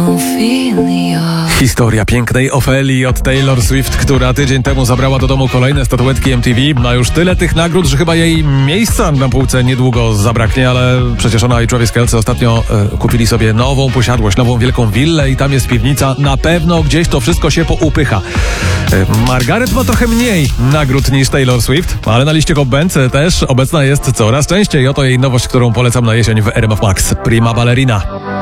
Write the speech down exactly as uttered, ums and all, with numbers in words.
Historia pięknej Ofelii od Taylor Swift, która tydzień temu zabrała do domu kolejne statuetki M T V. Ma już tyle tych nagród, że chyba jej miejsca na półce niedługo zabraknie, ale przecież ona i Travis Kelce ostatnio e, kupili sobie nową posiadłość, nową wielką willę i tam jest piwnica. Na pewno gdzieś to wszystko się poupycha. E, Margaret ma trochę mniej nagród niż Taylor Swift, ale na liście Hot Bands też obecna jest coraz częściej. Oto jej nowość, którą polecam na jesień w R M F Max. Prima Ballerina.